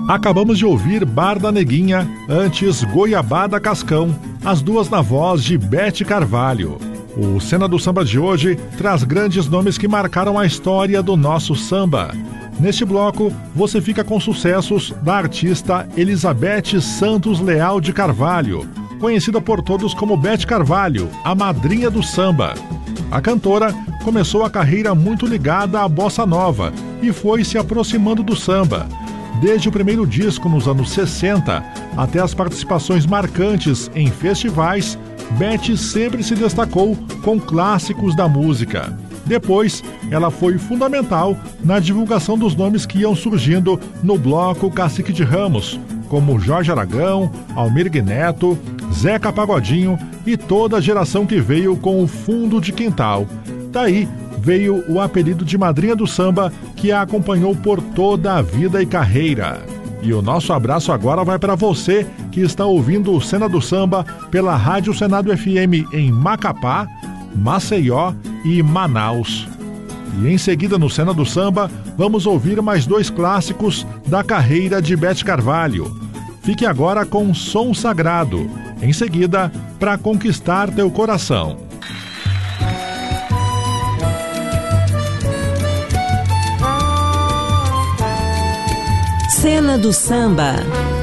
Acabamos de ouvir Bar da Neguinha, antes Goiabada Cascão, as duas na voz de Bete Carvalho. O Cena do Samba de hoje traz grandes nomes que marcaram a história do nosso samba. Neste bloco, você fica com sucessos da artista Elizabeth Santos Leal de Carvalho, conhecida por todos como Bete Carvalho, a madrinha do samba. A cantora começou a carreira muito ligada à bossa nova e foi se aproximando do samba. Desde o primeiro disco nos anos 60 até as participações marcantes em festivais, Bete sempre se destacou com clássicos da música. Depois, ela foi fundamental na divulgação dos nomes que iam surgindo no bloco Cacique de Ramos, como Jorge Aragão, Almir Neto, Zeca Pagodinho e toda a geração que veio com o Fundo de Quintal. Daí veio o apelido de Madrinha do Samba, que a acompanhou por toda a vida e carreira. E o nosso abraço agora vai para você que está ouvindo o Cena do Samba pela Rádio Senado FM em Macapá, Maceió e Manaus. E em seguida no Cena do Samba, vamos ouvir mais dois clássicos da carreira de Bete Carvalho. Fique agora com Som Sagrado, em seguida, Pra Conquistar Teu Coração. Cena do Samba.